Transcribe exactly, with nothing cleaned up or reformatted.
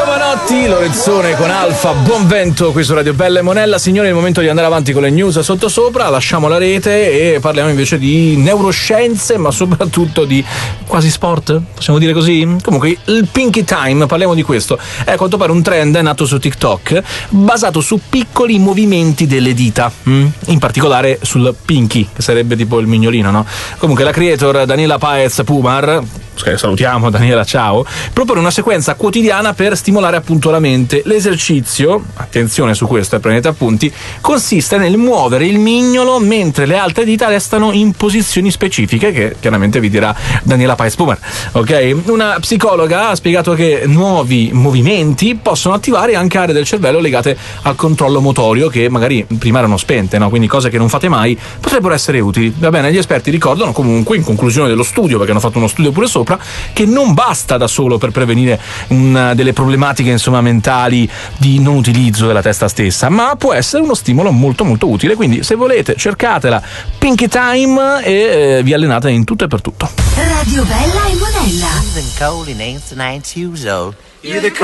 Giovanotti, Lorenzone con Alfa, buon vento qui su Radio Bella e Monella. Signori, è il momento di andare avanti con le news sottosopra, lasciamo la rete e parliamo invece di neuroscienze, ma soprattutto di quasi sport, possiamo dire così? Comunque, il Pinky Time, parliamo di questo. È a quanto pare un trend nato su TikTok, basato su piccoli movimenti delle dita, mh? in particolare sul pinky, che sarebbe tipo il mignolino, no? Comunque la creator Daniela Paez Pumar, salutiamo Daniela, ciao, propone una sequenza quotidiana per stimolare appunto la mente. L'esercizio, attenzione su questo e prendete appunti, consiste nel muovere il mignolo mentre le altre dita restano in posizioni specifiche, che chiaramente vi dirà Daniela Paez Pumar, ok? Una psicologa ha spiegato che nuovi movimenti possono attivare anche aree del cervello legate al controllo motorio che magari prima erano spente, no? Quindi cose che non fate mai potrebbero essere utili. Va bene, gli esperti ricordano comunque, in conclusione dello studio, perché hanno fatto uno studio pure sopra, che non basta da solo per prevenire una delle problematiche insomma mentali di non utilizzo della testa stessa, ma può essere uno stimolo molto molto utile. Quindi se volete cercatela, Pinky Time, e eh, vi allenate in tutto e per tutto. Radio Bella e Monella.